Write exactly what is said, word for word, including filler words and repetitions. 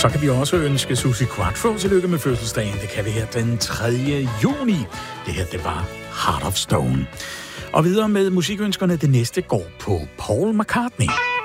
Så kan vi også ønske Suzi Quatro tillykke med fødselsdagen. Det kan vi her den tredje juni. Det her, det var Heart of Stone. Og videre med musikønskerne. Det næste går på Paul McCartney.